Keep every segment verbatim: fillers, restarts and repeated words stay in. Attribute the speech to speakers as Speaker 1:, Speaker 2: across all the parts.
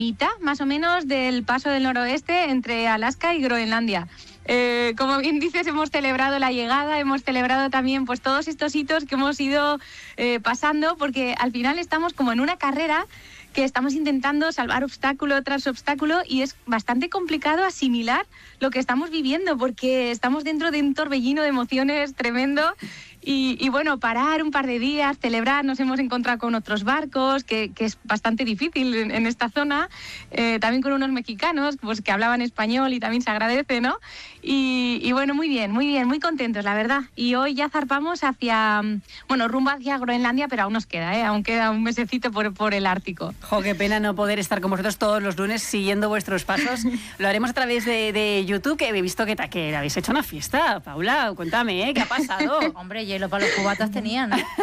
Speaker 1: mitad, más o menos, del paso del noroeste entre Alaska y Groenlandia. Eh, como bien dices, hemos celebrado la llegada, hemos celebrado también pues todos estos hitos que hemos ido eh, pasando, porque al final estamos como en una carrera que estamos intentando salvar obstáculo tras obstáculo y es bastante complicado asimilar lo que estamos viviendo porque estamos dentro de un torbellino de emociones tremendo. Y, y bueno, parar un par de días, celebrar, nos hemos encontrado con otros barcos, que, que es bastante difícil en, en esta zona, eh, también con unos mexicanos pues, que hablaban español y también se agradece, ¿no? Y, y bueno, muy bien, muy bien, muy contentos, la verdad. Y hoy ya zarpamos hacia, bueno, rumbo hacia Groenlandia, pero aún nos queda, ¿eh? Aún queda un mesecito por, por el Ártico.
Speaker 2: Jo, qué pena no poder estar con vosotros todos los lunes siguiendo vuestros pasos. Lo haremos a través de, de YouTube, que he visto que, que habéis hecho una fiesta. Paula, cuéntame, ¿eh? ¿Qué ha pasado?
Speaker 3: Hombre, hielo para los cubatas tenían, ¿eh?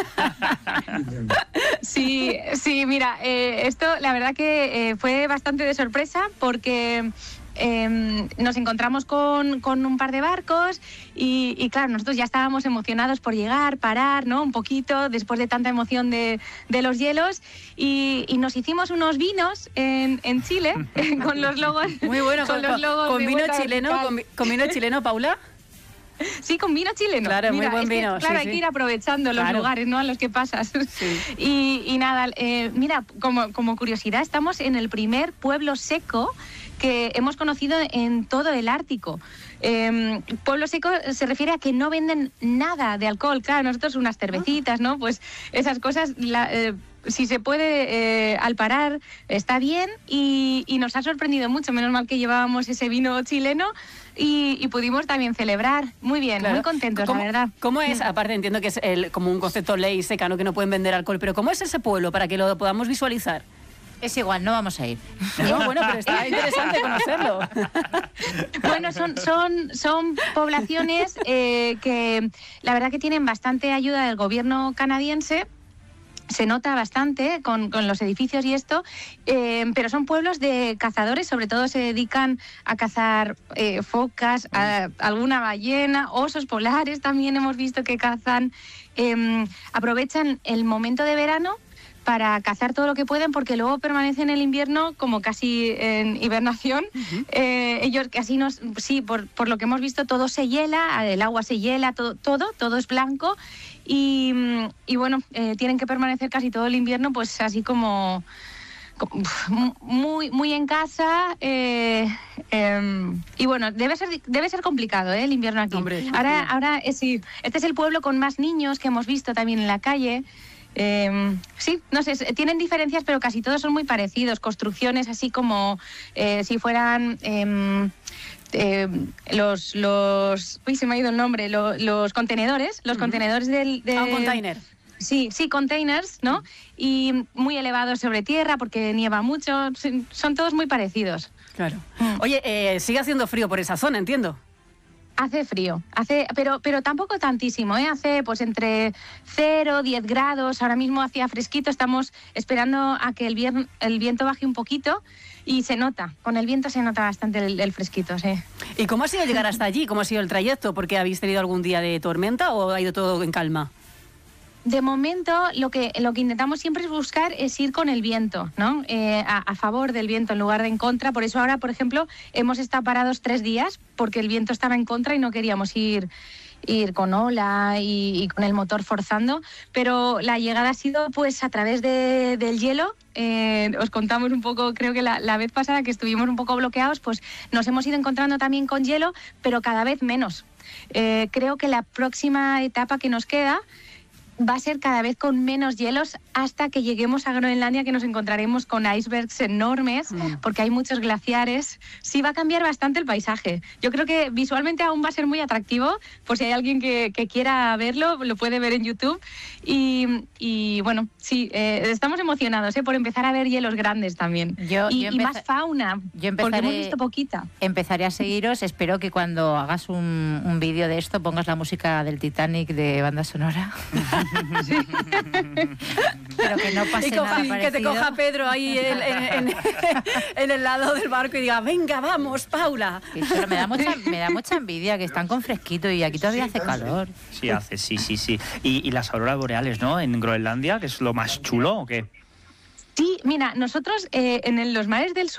Speaker 1: Sí, sí, mira, eh, esto la verdad que eh, fue bastante de sorpresa porque eh, nos encontramos con, con un par de barcos y, y claro, nosotros ya estábamos emocionados por llegar, parar, ¿no? Un poquito después de tanta emoción de, de los hielos y, y nos hicimos unos vinos en, en Chile con los logos.
Speaker 2: Muy bueno,
Speaker 1: con,
Speaker 2: con,
Speaker 1: los logos
Speaker 2: con
Speaker 1: de
Speaker 2: vino
Speaker 1: Vuelta
Speaker 2: chileno,
Speaker 1: Vertical.
Speaker 2: con, con vino chileno, Paula.
Speaker 1: Sí, con vino chileno.
Speaker 2: Claro,
Speaker 1: Mira,
Speaker 2: muy buen
Speaker 1: es que,
Speaker 2: vino.
Speaker 1: claro,
Speaker 2: sí,
Speaker 1: hay
Speaker 2: sí.
Speaker 1: que ir aprovechando los
Speaker 2: Claro.
Speaker 1: lugares, ¿no? A los que pasas.
Speaker 2: Sí.
Speaker 1: Y, y nada, eh, mira, como, como curiosidad, estamos en el primer pueblo seco que hemos conocido en todo el Ártico. Eh, pueblo seco se refiere a que no venden nada de alcohol. Claro, nosotros unas cervecitas, ¿no? Pues esas cosas... La, eh, si se puede, eh, al parar, está bien y, y nos ha sorprendido mucho. Menos mal que llevábamos ese vino chileno y, y pudimos también celebrar. Muy bien,
Speaker 2: Claro.
Speaker 1: muy contentos,
Speaker 2: ¿Cómo,
Speaker 1: la verdad.
Speaker 2: ¿Cómo es? Aparte entiendo que es el, como un concepto ley seca, ¿no? Que no pueden vender alcohol, pero ¿cómo es ese pueblo para que lo podamos visualizar?
Speaker 3: Es igual, no vamos a ir.
Speaker 2: No, bueno, pero está interesante conocerlo.
Speaker 1: Bueno, son, son, son poblaciones eh, que la verdad que tienen bastante ayuda del gobierno canadiense. Se nota bastante con, con los edificios y esto, eh, pero son pueblos de cazadores, sobre todo se dedican a cazar eh, focas, a, alguna ballena, osos polares también hemos visto que cazan. Eh, aprovechan el momento de verano para cazar todo lo que pueden porque luego permanecen en el invierno como casi en hibernación. Uh-huh. eh, ellos casi nos, sí, por, por lo que hemos visto todo se hiela, el agua se hiela, todo, todo, todo es blanco y, y bueno, eh, tienen que permanecer casi todo el invierno pues así como... muy muy en casa eh, eh, y bueno debe ser debe ser complicado ¿eh? El invierno aquí.
Speaker 2: Hombre,
Speaker 1: ahora ahora eh, sí, este es el pueblo con más niños que hemos visto también en la calle. Eh, sí, no sé, tienen diferencias pero casi todos son muy parecidos, construcciones así como eh, si fueran eh, eh, los los uy se me ha ido el nombre lo, los contenedores los uh-huh. contenedores del de,
Speaker 2: ah, un container.
Speaker 1: Sí, sí, containers, ¿no? Y muy elevados sobre tierra porque nieva mucho. Son todos muy parecidos.
Speaker 2: Claro. Oye, eh, sigue haciendo frío por esa zona, entiendo.
Speaker 1: Hace frío, hace, pero, pero tampoco tantísimo, ¿eh? Hace pues entre cero, diez grados, ahora mismo hacía fresquito, estamos esperando a que el, vier- el viento baje un poquito y se nota, con el viento se nota bastante el, el fresquito, sí.
Speaker 2: ¿Y cómo ha sido llegar hasta allí? ¿Cómo ha sido el trayecto? ¿Porque habéis tenido algún día de tormenta o ha ido todo en calma?
Speaker 1: De momento, lo que, lo que intentamos siempre es buscar es ir con el viento, ¿no? Eh, a, a favor del viento en lugar de en contra. Por eso ahora, por ejemplo, hemos estado parados tres días porque el viento estaba en contra y no queríamos ir, ir con ola y, y con el motor forzando. Pero la llegada ha sido pues a través de, del hielo. Eh, os contamos un poco, creo que la, la vez pasada que estuvimos un poco bloqueados, pues nos hemos ido encontrando también con hielo, pero cada vez menos. Eh, creo que la próxima etapa que nos queda va a ser cada vez con menos hielos hasta que lleguemos a Groenlandia, que nos encontraremos con icebergs enormes, mm. porque hay muchos glaciares. Sí, va a cambiar bastante el paisaje. Yo creo que visualmente aún va a ser muy atractivo, por si hay alguien que, que quiera verlo, lo puede ver en YouTube. Y, y bueno, sí, eh, estamos emocionados ¿eh? por empezar a ver hielos grandes también.
Speaker 3: Yo,
Speaker 1: y,
Speaker 3: yo
Speaker 1: y más fauna,
Speaker 3: yo
Speaker 1: porque hemos visto poquita.
Speaker 3: Empezaré a seguiros, espero que cuando hagas un, un vídeo de esto pongas la música del Titanic de banda sonora.
Speaker 1: Sí.
Speaker 3: Pero que no pase
Speaker 2: coja,
Speaker 3: nada parecido.
Speaker 2: Que te coja Pedro ahí en, en, en, en el lado del barco y diga, venga, vamos, Paula.
Speaker 3: Pero me da mucha, me da mucha envidia que están con fresquito y aquí todavía hace calor.
Speaker 4: Sí, hace, sí, sí, sí. Y, y las auroras boreales, ¿no? En Groenlandia, que es lo más chulo, ¿o qué?
Speaker 1: Sí, mira, nosotros eh, en el- los mares del sur